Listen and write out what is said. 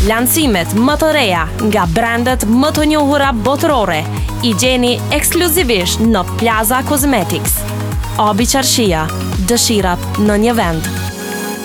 Lancimet më të reja nga brandet më të njohura botërore I gjeni ekskluzivisht në Plaza Cosmetics. Obi Qarshia, dëshirat në një vend.